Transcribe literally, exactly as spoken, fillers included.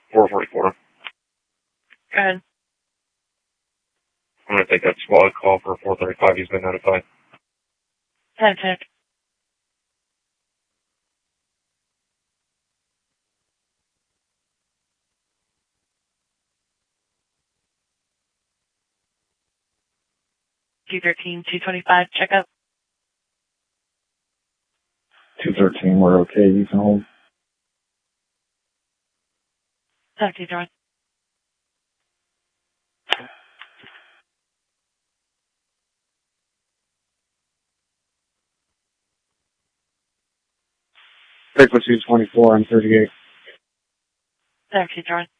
four forty-four. Go ahead. I'm going to take that squad call for four thirty-five. He's been notified. ten ten. two thirteen, two twenty-five, check up. two thirteen, we're okay. You can hold. Talk to you, John. Frequency twenty-four and thirty-eight. Talk to you, John.